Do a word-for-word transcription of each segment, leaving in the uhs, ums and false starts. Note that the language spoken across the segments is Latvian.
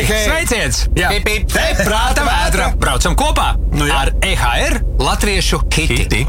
Sveiciens! Pip, pip, te prāta vētra! Braucam kopā nu, ar E H R latviešu hiti.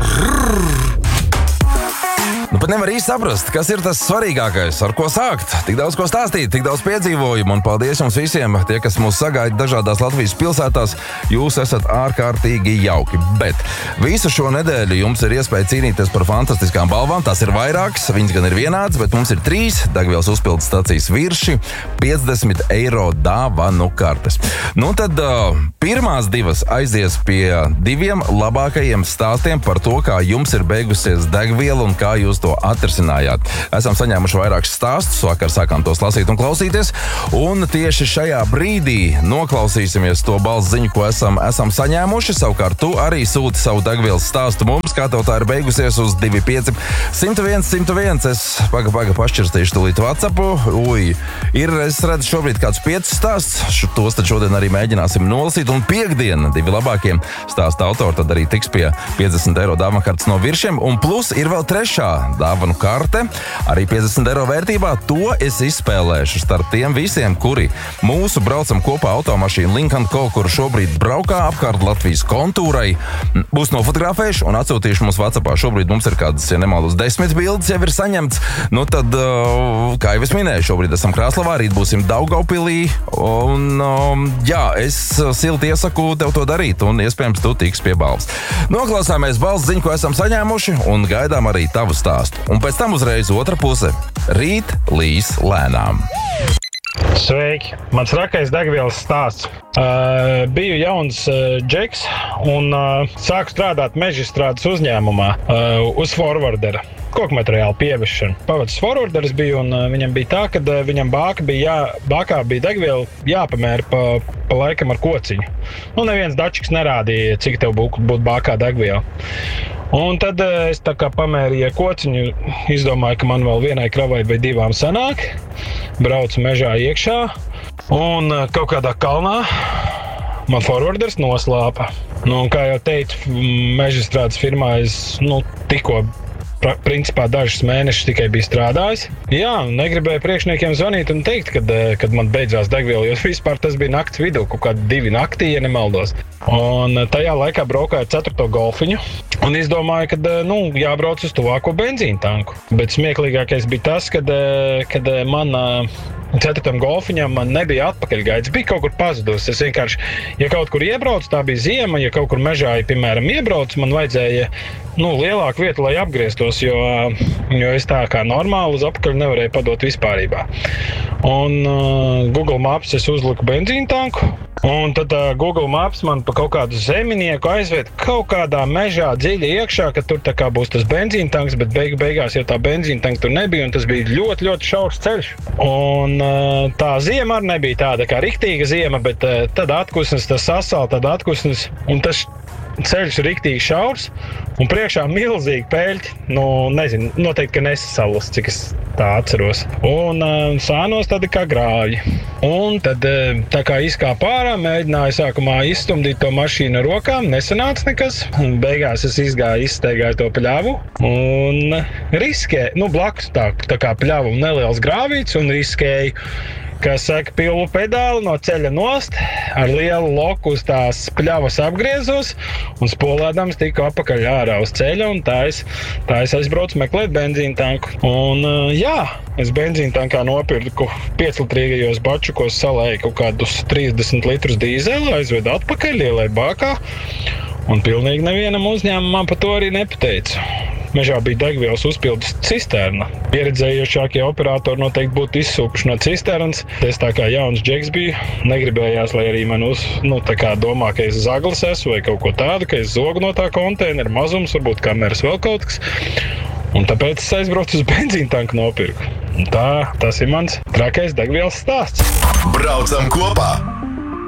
Nu, pat nevar īsti saprast, kas ir tas svarīgākais, ar ko sākt. Tik daudz ko stāstīt, tik daudz piedzīvojumu, un paldies jums visiem, tie, kas mūs sagaida dažādās Latvijas pilsētās. Jūs esat ārkārtīgi jauki, bet visu šo nedēļu jums ir iespēja cīnīties par fantastiskām balvām. Tās ir vairākas, viņas gan ir vienādas, bet mums ir trīs degvielas uzpildes stacijas virši, piecdesmit eiro dāvanu kartes. Nu tad uh, pirmās divas aizies pie diviem labākajiem stāstiem par to, kā jums ir beigusies degviela un kā jūs to atrisinājāt. Esam saņēmuši vairākus stāstus, vakar sākām tos lasīt un klausīties, un tieši šajā brīdī noklausīsimies to balss ziņu, ko esam, esam saņēmuši. Savukārt tu arī sūti savu degvielas stāstu mums, kā tev tā ir beigusies uz divi pieci simt viens simt viens. Es paga, paga pašķirstīšu tūlīt WhatsAppu. Ui, ir, es redzu šobrīd kāds piecus stāsts, tos tad šodien arī mēģināsim nolasīt, un piekdien divi labākie stāsta autori tad arī tiks pie piecdesmit eiro dāvanu kartes no viršiem, un plus ir vēl trešā dāvanu karte, arī piecdesmit eiro vērtībā. To es izspēlēšu starp tiem visiem, kuri mūsu braucam kopā automašīnu Lincoln Co, kuru šobrīd braukā apkārt Latvijas kontūrai, būs nofotografējuši un atsūtījuši mums WhatsAppā. Šobrīd mums ir kādas, ja nemaldos, desmit bildes jau ir saņemts. Nu tad, kā jau es minēju, šobrīd esam Krāslavā, rīt būsim Daugavpilī, un jā, es silti iesaku tev to darīt, un iespējams tu tiks pie balvas. Noklausāmies balss ziņu, ko esam saņēmuši, un gaidām arī tavu stāstu. Un pēc tam uzreiz otra puse. Rīt līs lēnām. Sveiki! Mans rakais degvielas stāsts. Uh, biju jauns uh, džeks un uh, sāku strādāt mežstrādes uzņēmumā uh, uz forwardera. Kokmateriālu pievešanu. Pavads forwarderis bija, un uh, viņam bija tā, ka uh, viņam bāka bija jā, bākā bija degviela jāpamēra pa, pa laikam ar kociņu. Nu, neviens dačiks nerādīja, cik tev būtu būt bākā degviela. Un tad uh, es tā kā pamērīju kociņu, izdomāju, ka man vēl vienai kravai vai divām sanāk. Braucu mežā iekšā, un uh, kaut kādā kalnā man forwarders noslāpa. Nu, un kā jau teicu, mežstrādes firmā es nu, tikko principā dažus mēnešus tikai bija strādājis. Jā, negribēju priekšniekiem zvanīt un teikt, kad, kad man beidzās degviela, jo vispār tas bija nakts vidū, kaut kādi divi naktī, ja nemaldos. Un tajā laikā braukāju ceturto golfiņu un izdomāju, ka nu, jābrauc uz tuvāko benzīna tanku. Bet smieklīgākais bija tas, kad, kad man ceturtam golfiņam man nebija atpakaļgaids, bija kaut kur pazudus. Es vienkārši, ja kaut kur iebraucu, tā bija ziema, ja kaut kur mežā, piemēram, iebraucu, man vajadzēja nu, lielāku vietu, lai apgrieztos, jo, jo es tā kā normāli uz apakaļ nevarēju padot vispārībā. Un uh, Google Maps es uzliku benzīna tanku, un tad uh, Google Maps man pa kaut kādu zeminieku aizved kaut kādā mežā dziļi iekšā, ka tur tā kā būs tas benzīna tanks, bet beigu beigās jau tā benzīna tanka tur nebija, un tas bija ļoti, ļoti šaurs ceļš. Un uh, tā ziema arī nebija tāda kā riktīga ziema, bet uh, tad atkusnes, tas sasal, tad atkusnes, un tas ceļš riktīgi šaurs, un priekšā milzīgi peļķi, nu, nezinu, noteikti, ka nesasalus, cik es tā atceros. Un uh, sānos tādi kā grāļi. Un tad, uh, tā kā izkāpa ārā, mēģināju sākumā izstumdīt to mašīnu ar rokām, nesanāca nekas. Un beigās es izgāju, izsteigāju to pļavu un riskēju, nu, blakus tā, tā kā pļavu neliels grāvīts un riskēju, kā saka, pilvu pedāli no ceļa nost, ar lielu loku uz tās pļavas apgriezos un spolēdams tiku apakaļ ārā uz ceļa, un tā es, tā es aizbraucu meklēt benzīna tanku. Un jā, es benzīna tankā nopirku pieclitrīgajos bačukos, salēju kaut kādus trīsdesmit litrus dīzeli, aizvedu atpakaļ, ielēju bākā, un pilnīgi nevienam uzņēmumam par to arī nepateicu. Mežā bija degvielas uzpildes cisterna. Pieredzējušākie operatori noteikti būtu izsūkuši no cisternas. Es tā kā jauns džeks biju, negribējās, lai arī man uz, nu, tā kā domā, ka es zaglis esmu vai kaut ko tādu, ka es zogu no tā konteinera, mazums, varbūt kameras vēl kaut kas. Un tāpēc es aizbraucu uz benzīna tanku nopirku. Un tā, tas ir mans trakais degvielas stāsts. Braucam kopā!